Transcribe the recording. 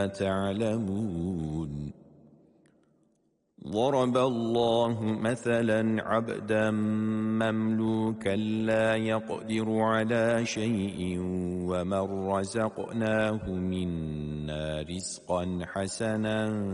تعلمون. ضرب الله مثلا عبدا مملوكا لا يقدر على شيء ومن رزقناه منا رزقا حسنا